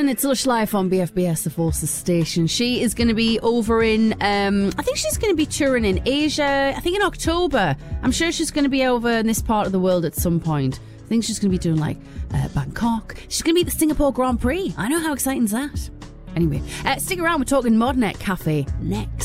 Morning, it's Lush Life on BFBS, the Forces station. She is going to be over in, I think she's going to be touring in Asia, I think in October. I'm sure she's going to be over in this part of the world at some point. I think she's going to be doing like Bangkok. She's going to be at the Singapore Grand Prix. I know, how exciting is that? Anyway, stick around, we're talking Modnet Cafe next.